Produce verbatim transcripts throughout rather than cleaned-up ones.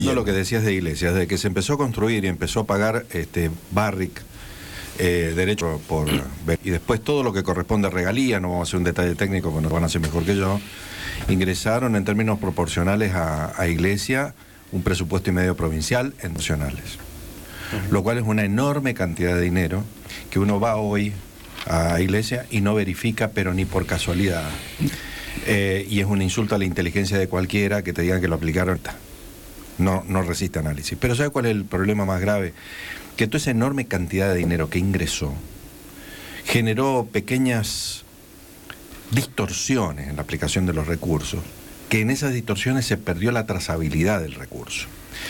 Lo que decías de Iglesias, desde que se empezó a construir y empezó a pagar este Barrick eh, derecho por y después todo lo que corresponde a regalía, no vamos a hacer un detalle técnico porque nos van a hacer mejor que yo, ingresaron en términos proporcionales a, a Iglesia un presupuesto y medio provincial en nacionales, uh-huh. Lo cual es una enorme cantidad de dinero que uno va hoy a Iglesia y no verifica, pero ni por casualidad, eh, y es un insulto a la inteligencia de cualquiera que te digan que lo aplicaron. No, no resiste análisis. Pero ¿sabe cuál es el problema más grave? Que toda esa enorme cantidad de dinero que ingresó generó pequeñas distorsiones en la aplicación de los recursos, que en esas distorsiones se perdió la trazabilidad del recurso.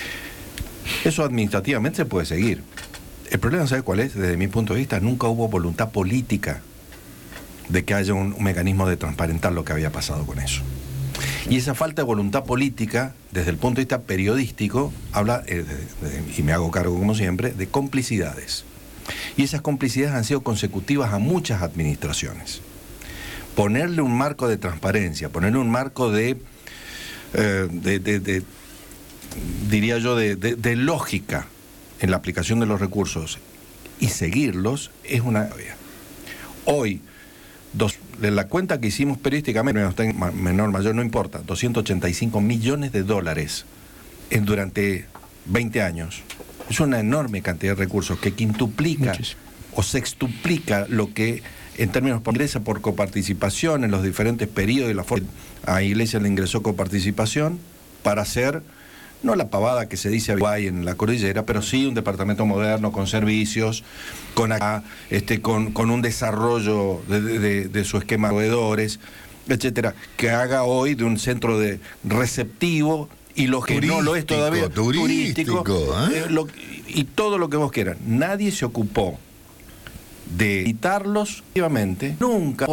Eso administrativamente se puede seguir. El problema, ¿sabe cuál es? Desde mi punto de vista, nunca hubo voluntad política de que haya un, un mecanismo de transparentar lo que había pasado con eso. Y esa falta de voluntad política, desde el punto de vista periodístico, habla, eh, de, de, y me hago cargo como siempre, de complicidades. Y esas complicidades han sido consecutivas a muchas administraciones. Ponerle un marco de transparencia, ponerle un marco de, eh, de, de, de diría yo, de, de, de lógica en la aplicación de los recursos y seguirlos, es una... Hoy, dos, de la cuenta que hicimos periodísticamente, menor, mayor, no importa, doscientos ochenta y cinco millones de dólares en, durante veinte años. Es una enorme cantidad de recursos que quintuplica Muchísimo. o sextuplica lo que en términos de ingresa por coparticipación en los diferentes periodos. Y la forma, a Iglesia le ingresó coparticipación para hacer, no la pavada que se dice en la cordillera, pero sí un departamento moderno con servicios, con acá, este, con, con un desarrollo de, de, de su esquema de proveedores, etcétera, que haga hoy de un centro de receptivo y lo que turístico, no lo es todavía turístico, turístico ¿eh? eh, lo, y todo lo que vos quieran. Nadie se ocupó de editarlos, efectivamente, nunca.